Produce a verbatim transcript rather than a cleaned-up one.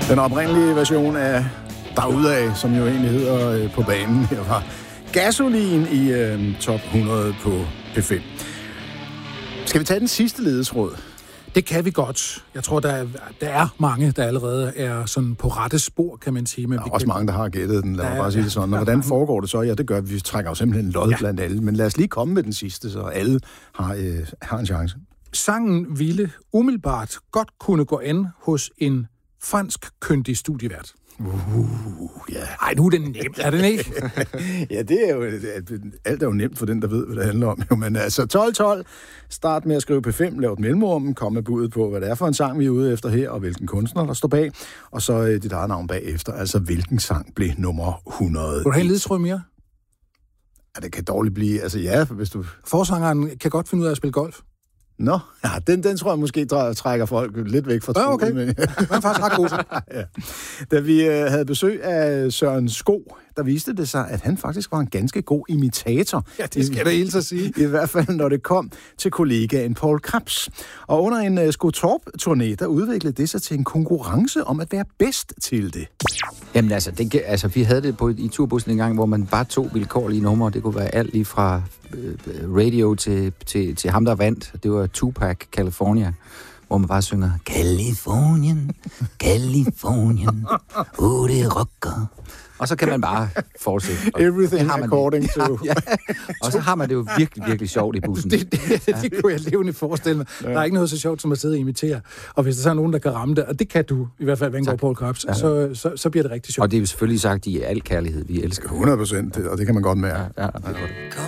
Den oprindelige version af Derudad, som jo egentlig hedder øh, På banen, her var Gasolin i øh, top hundrede på P fem. Skal vi tage den sidste ledesråd? Det kan vi godt. Jeg tror, der er, der er mange, der allerede er sådan på rette spor, kan man sige. Men der er vi også kan... mange, der har gættet den, lad mig bare sige det sådan. Og hvordan foregår det så? Ja, det gør vi. Vi trækker jo simpelthen lod ja. blandt alle. Men lad os lige komme med den sidste, så alle har, øh, har en chance. Sangen ville umiddelbart godt kunne gå an hos en fransk kyndig studievært. Uh, ja. Ej, nu er den nemt, er den ikke? Ja, det er jo, alt er jo nemt for den, der ved, hvad det handler om. Men altså, tolv tolv, start med at skrive P fem, lav et mellemrum, kom med budet på, hvad det er for en sang, vi er ude efter her, og hvilken kunstner, der står bag, og så dit eget navn bagefter, altså hvilken sang blev nummer hundrede. Vil du have en ledetråd mere? Ja, det kan dårligt blive, altså ja, hvis du... Forsangeren kan godt finde ud af at spille golf. Nå, ja, den, den tror jeg måske trækker folk lidt væk fra troen. Ja, okay. Men... Den er faktisk ret god. Ja. Da vi øh, havde besøg af Søren Sko, der viste det sig, at han faktisk var en ganske god imitator. Ja, det skal jeg da hilse at sige. I hvert fald, når det kom til kollegaen Paul Krebs. Og under en uh, Skotorp-turné, der udviklede det sig til en konkurrence om at være bedst til det. Jamen altså, det, altså vi havde det på, i turbussen en gang, hvor man bare tog vilkårlige numre. Det kunne være alt lige fra øh, radio til, til, til ham, der vandt. Det var Tupac, California, hvor man bare synger Californien, Californien, oh, det rocker. Og så kan man bare fortsætte. Og Everything according to... Ja, og så har man det jo virkelig, virkelig sjovt i bussen. det, det, det, det kunne jeg levende forestille mig. Ja. Der er ikke noget så sjovt som at sidde og imitere. Og hvis der så er nogen, der kan ramme det, og det kan du, i hvert fald, hvad angår Paul Krebs, ja. så, så, så bliver det rigtig sjovt. Og det er jo selvfølgelig sagt i al kærlighed, vi elsker. hundrede procent, og det kan man godt mærke. Ja, ja, det er godt.